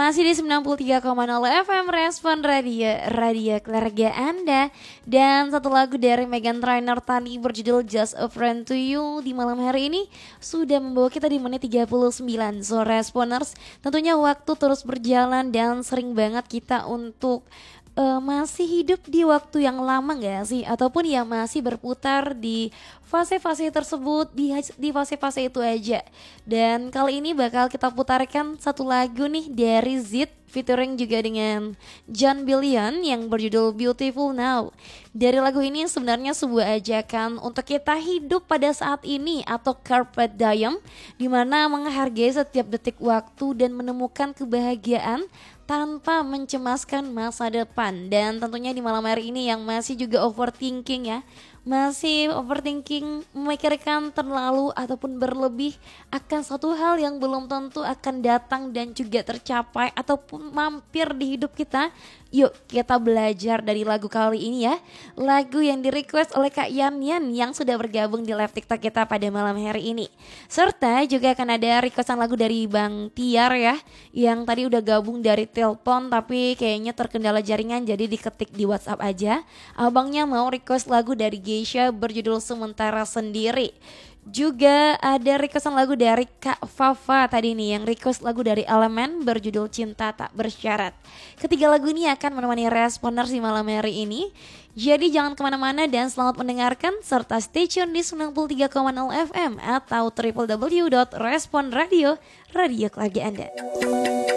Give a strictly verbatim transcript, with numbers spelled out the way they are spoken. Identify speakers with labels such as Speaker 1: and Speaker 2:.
Speaker 1: Masih di sembilan puluh tiga koma nol F M Respon Radio, radio keluarga Anda. Dan satu lagu dari Meghan Trainor tadi berjudul Just a Friend to You di malam hari ini sudah membawa kita di menit tiga puluh sembilan. So Responers, tentunya waktu terus berjalan dan sering banget kita untuk uh, masih hidup di waktu yang lama gak sih? Ataupun yang masih berputar di fase-fase tersebut, di, di fase-fase itu aja. Dan kali ini bakal kita putarkan satu lagu nih dari Zid featuring juga dengan John Billion yang berjudul Beautiful Now. Dari lagu ini sebenarnya sebuah ajakan untuk kita hidup pada saat ini atau carpe diem, di mana menghargai setiap detik waktu dan menemukan kebahagiaan tanpa mencemaskan masa depan. Dan tentunya di malam hari ini yang masih juga overthinking ya, masih overthinking, memikirkan terlalu ataupun berlebih akan satu hal yang belum tentu akan datang dan juga tercapai ataupun mampir di hidup kita. Yuk kita belajar dari lagu kali ini ya, lagu yang di request oleh Kak Yan Yan yang sudah bergabung di live TikTok kita pada malam hari ini. Serta juga akan ada requestan lagu dari Bang Tiar ya, yang tadi udah gabung dari telepon tapi kayaknya terkendala jaringan jadi diketik di WhatsApp aja. Abangnya mau request lagu dari Geisha berjudul Sementara Sendiri. Juga ada requestan lagu dari Kak Fafa tadi nih yang request lagu dari Elemen berjudul Cinta Tak Bersyarat. Ketiga lagu ini akan menemani Responers di malam hari ini. Jadi jangan kemana-mana dan selamat mendengarkan serta stay tune di sembilan puluh tiga koma nol F M atau w w w dot respon radio, radio keluarga Anda.